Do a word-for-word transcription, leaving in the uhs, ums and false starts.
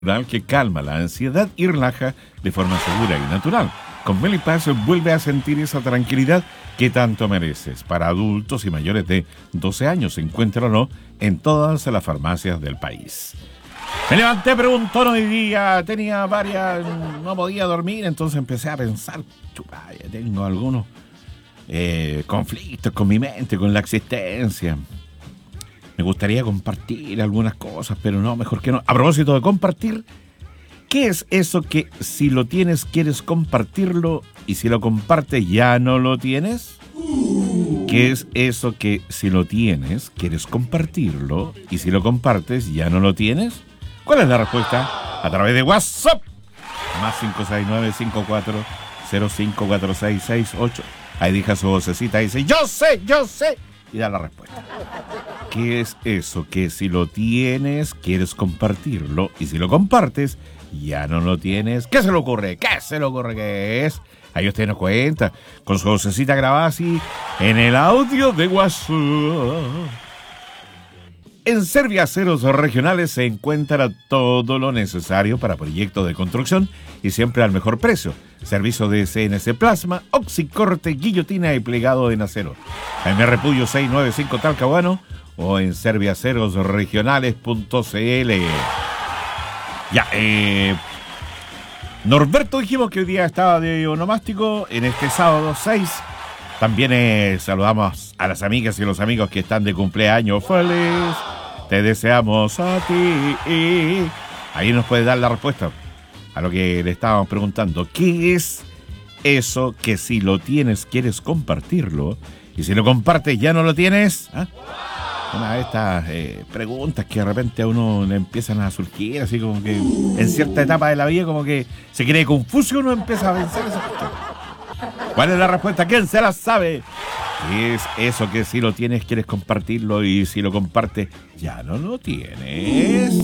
que calma la ansiedad y relaja de forma segura y natural. Con Melipass vuelve a sentir esa tranquilidad que tanto mereces. Para adultos y mayores de doce años, encuéntralo en todas las farmacias del país. Me levanté preguntón hoy día, tenía varias, no podía dormir, entonces empecé a pensar, chupaya, tengo algunos eh, conflictos con mi mente, con la existencia. Me gustaría compartir algunas cosas, pero no, mejor que no. A propósito de compartir, ¿qué es eso que si lo tienes quieres compartirlo y si lo compartes ya no lo tienes? ¿Qué es eso que si lo tienes quieres compartirlo y si lo compartes ya no lo tienes? ¿Cuál es la respuesta? A través de WhatsApp. Más cinco seis nueve, cinco cuatro cero cinco cuatro seis seis ocho. Ahí deja su vocecita y dice, yo sé, yo sé. Y da la respuesta. ¿Qué es eso que si lo tienes quieres compartirlo y si lo compartes ya no lo tienes? ¿Qué se le ocurre? ¿Qué se le ocurre que es? Ahí usted nos cuenta con su vocecita grabada así en el audio de WhatsApp. En Serviaceros Regionales se encuentra todo lo necesario para proyectos de construcción y siempre al mejor precio. Servicio de C N C Plasma, oxicorte, guillotina y plegado en acero. Jaime Repullo seiscientos noventa y cinco Talcahuano o en serviaceros regionales punto c l. Ya, eh... Norberto dijimos que hoy día estaba de onomástico en este sábado seis. También eh, saludamos a las amigas y los amigos que están de cumpleaños. ¡Feliz! Te deseamos a ti. Ahí nos puede dar la respuesta a lo que le estábamos preguntando. ¿Qué es eso que si lo tienes quieres compartirlo y si lo compartes ya no lo tienes? ¿Ah? Una de estas eh, preguntas que de repente a uno le empiezan a surgir, así como que en cierta etapa de la vida como que se cree confuso y uno empieza a vencer esa cuestión. ¿Cuál es la respuesta? ¿Quién se la sabe? ¿Qué es eso que si lo tienes quieres compartirlo y si lo compartes ya no lo tienes?